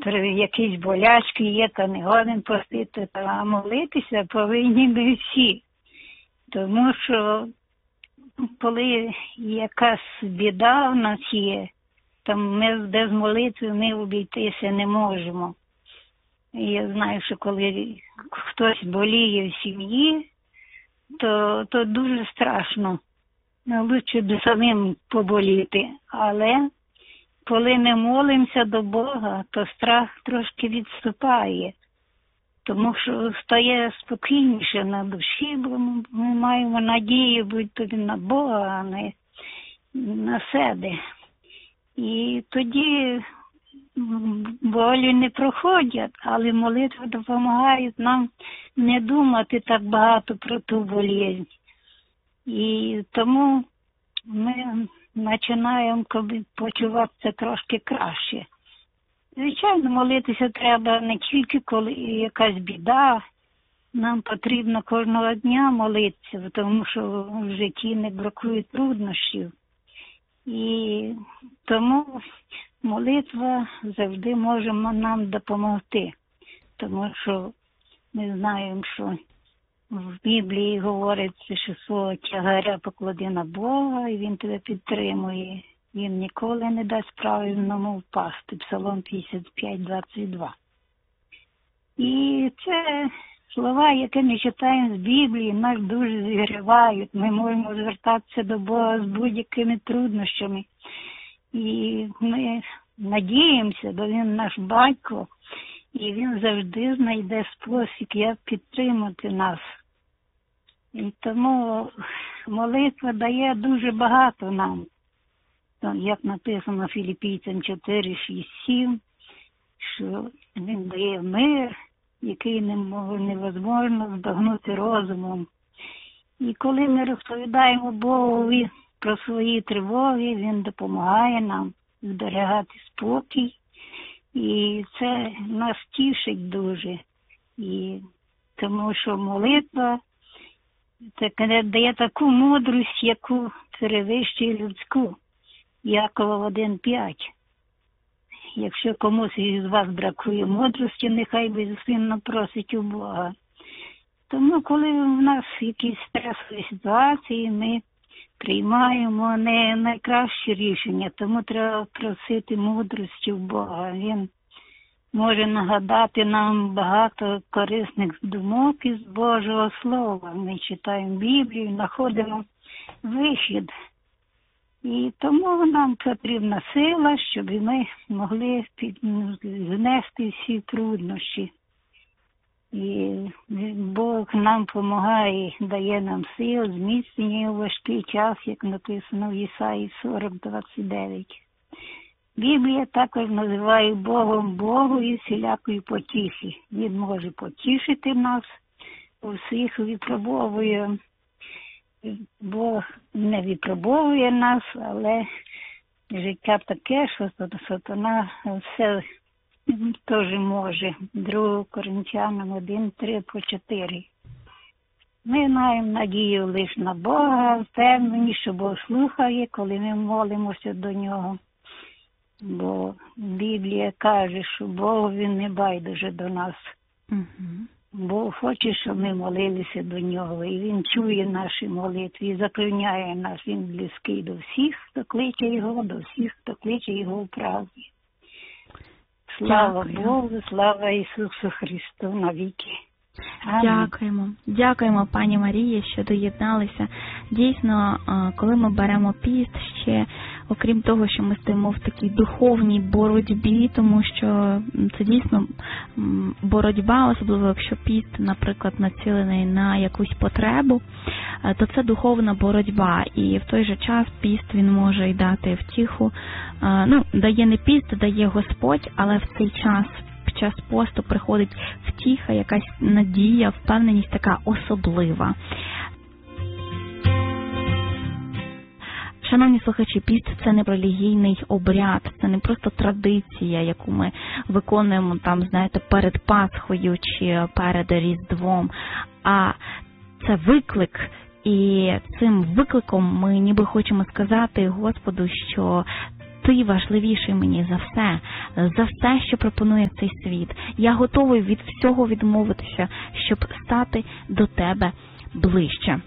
якісь болячки є, та не годен постити, а молитися повинні ми всі. Тому що коли якась біда в нас є, то ми без молитви ми обійтися не можемо. І я знаю, що коли хтось боліє в сім'ї, то дуже страшно. Лучше б самим поболіти. Але коли ми молимося до Бога, то страх трошки відступає. Тому що стає спокійніше на душі, бо ми маємо надію бути на Бога, а не на себе. І тоді болі не проходять, але молитви допомагають нам не думати так багато про ту болізнь. І тому ми починаємо почуватися трошки краще. Звичайно, молитися треба не тільки коли якась біда. Нам потрібно кожного дня молитися, тому що в житті не бракує труднощів. І тому молитва завжди може нам допомогти. Тому що ми знаємо, що в Біблії говориться, що свого тягаря поклади на Бога, і Він тебе підтримує. Він ніколи не дасть правильному впасти. Псалом 55:22. І це слова, які ми читаємо з Біблії, нас дуже зігрівають. Ми можемо звертатися до Бога з будь-якими труднощами. І ми надіємося, бо Він наш батько, і Він завжди знайде спосіб, як підтримати нас. І тому молитва дає дуже багато нам. Як написано Філіппійцям 4:6-7, що Він дає мир, який невозможно збагнути розумом. І коли ми розповідаємо Богові про свої тривоги, Він допомагає нам зберігати спокій. І це нас тішить дуже. І тому що молитва дає таку мудрість, яку перевищує людську. Якова 1:5. Якщо комусь із вас бракує мудрості, нехай безсильно просить у Бога. Тому, коли в нас якісь стресові ситуації, ми приймаємо не найкращі рішення, тому треба просити мудрості у Бога. Він може нагадати нам багато корисних думок із Божого Слова. Ми читаємо Біблію, знаходимо вихід. І тому нам потрібна сила, щоб ми могли знести всі труднощі. І Бог нам допомагає, дає нам сил, зміцнення у важкий час, як написано в Ісаї 40:29. Біблія також називає Богом Богу і всілякої потіхи. Він може потішити нас, усіх випробовує. Бог не випробовує нас, але життя таке, що сатана все теж може. 2 Коринтянам 1:3-4. Ми маємо надію лише на Бога, впевнені, що Бог слухає, коли ми молимося до Нього. Бо Біблія каже, що Бог, Він не байдуже до нас. Бог хоче, щоб ми молилися до Нього, і Він чує наші молитви, і запевняє нас, Він близький до всіх, хто кличе Його, до всіх, хто кличе Його в правді. Слава Богу, слава Ісусу Христу навіки. Дякуємо. Дякуємо, пані Марії, що доєдналися. Дійсно, коли ми беремо піст, ще, окрім того, що ми стоїмо в такій духовній боротьбі, тому що це дійсно боротьба, особливо якщо піст, наприклад, націлений на якусь потребу, то це духовна боротьба. І в той же час піст, він може й дати втіху. Дає не піст, дає Господь, але в цей час, під час посту приходить втіха, якась надія, впевненість така особлива. Шановні слухачі, піст – це не релігійний обряд, це не просто традиція, яку ми виконуємо перед Пасхою чи перед Різдвом, а це виклик. І цим викликом ми ніби хочемо сказати Господу, що Ти важливіший мені за все, що пропонує цей світ. Я готовий від всього відмовитися, щоб стати до тебе ближче.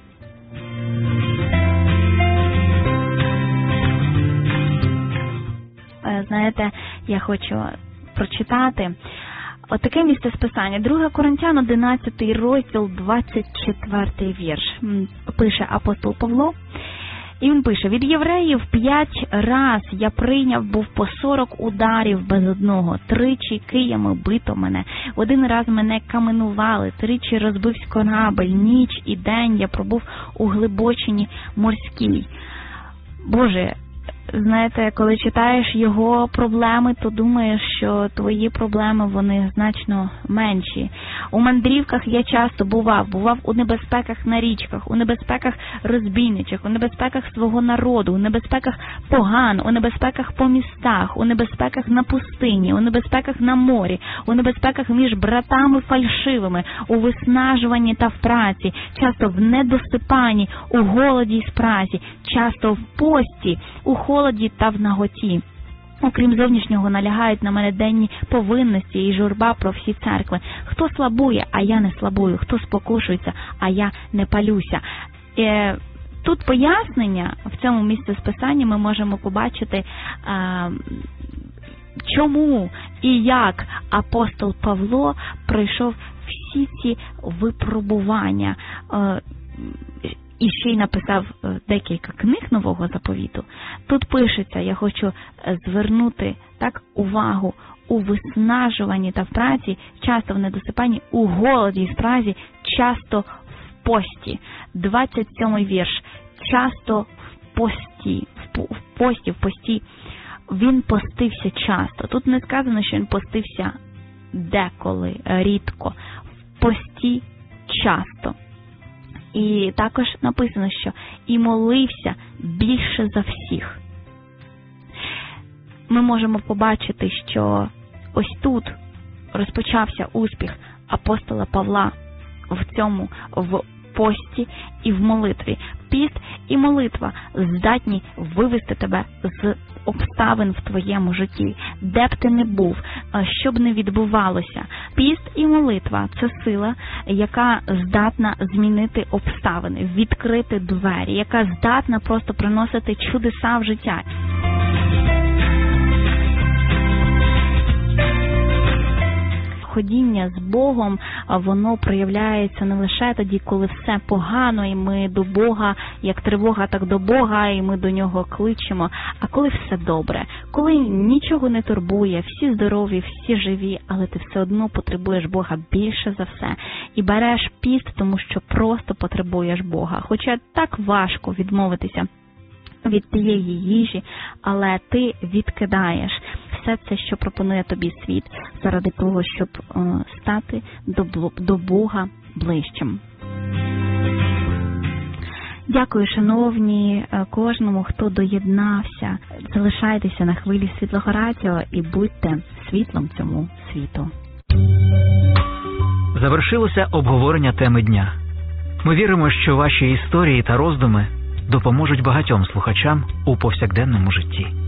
Знаєте, я хочу прочитати отаке місце списання. 2 Коринтян, 11 розділ, 24 вірш. Пише апостол Павло. І він пише: від євреїв 5 раз я прийняв був по 40 ударів без одного. 3 киями бито мене. 1 раз мене каменували. 3 розбився корабель. Ніч і день я пробув у глибочині морській. Боже, знаєте, коли читаєш його проблеми, то думаєш, що твої проблеми, вони значно менші. У мандрівках я часто бував у небезпеках на річках, у небезпеках розбійничих, у небезпеках свого народу, у небезпеках поган, у небезпеках по містах, у небезпеках на пустині, у небезпеках на морі, у небезпеках між братами фальшивими, у виснажуванні та в праці, часто в недосипанні, у голоді й спразі, часто в пості, у холоді та в наготі. Окрім зовнішнього, налягають на мене денні повинності і журба про всі церкви. Хто слабує, а я не слабую, хто спокушується, а я не палюся. Тут пояснення, в цьому місці списання ми можемо побачити, чому і як апостол Павло пройшов всі ці випробування, і ще й написав декілька книг Нового Заповіту. Тут пишеться, я хочу звернути увагу, у виснажуванні та в праці, часто в недосипанні, у голоді і спразі, часто в пості. 27-й вірш. Часто в пості. Він постився часто. Тут не сказано, що він постився деколи, рідко. В пості часто. І також написано, що і молився більше за всіх. Ми можемо побачити, що ось тут розпочався успіх апостола Павла в пості і в молитві. Піст і молитва здатні вивести тебе з обставин в твоєму житті, де б ти не був, що б не відбувалося. Піст і молитва – це сила, яка здатна змінити обставини, відкрити двері, яка здатна просто приносити чудеса в життя. Ходіння з Богом, воно проявляється не лише тоді, коли все погано, і ми до Бога, як тривога, так до Бога, і ми до Нього кличемо, а коли все добре, коли нічого не турбує, всі здорові, всі живі, але ти все одно потребуєш Бога більше за все. І береш піст, тому що просто потребуєш Бога. Хоча так важко відмовитися від тієї їжі, але ти відкидаєш все це, що пропонує тобі світ, заради того, щоб стати до Бога ближчим. Дякую, шановні, кожному, хто доєднався. Залишайтеся на хвилі Світлого Радіо і будьте світлом цьому світу. Завершилося обговорення теми дня. Ми віримо, що ваші історії та роздуми допоможуть багатьом слухачам у повсякденному житті.